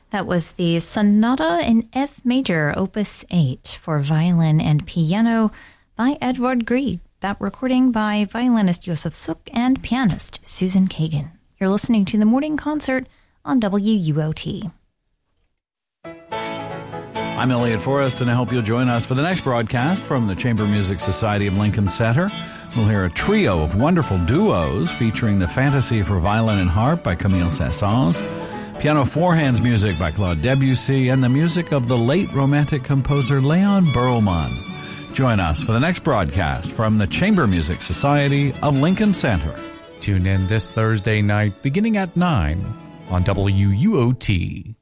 That was the Sonata in F major, Opus 8, for violin and piano by Edvard Grieg. That recording by violinist Josef Suk and pianist Susan Kagan. You're listening to the Morning Concert on WUOT. I'm Elliot Forrest, and I hope you'll join us for the next broadcast from the Chamber Music Society of Lincoln Center. We'll hear a trio of wonderful duos featuring the Fantasy for Violin and Harp by Camille Saint-Saëns, piano four-hands music by Claude Debussy, and the music of the late Romantic composer Leon Berlman. Join us for the next broadcast from the Chamber Music Society of Lincoln Center. Tune in this Thursday night beginning at 9 on WUOT.